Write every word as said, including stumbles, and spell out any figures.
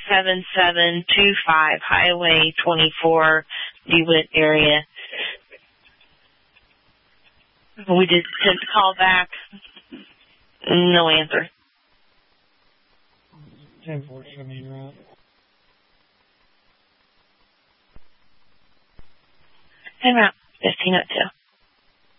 seven seven two five, Highway twenty-four, DeWitt area. We did send a call back. No answer. ten forty, I mean, right? Hey, Matt. fifteen oh two.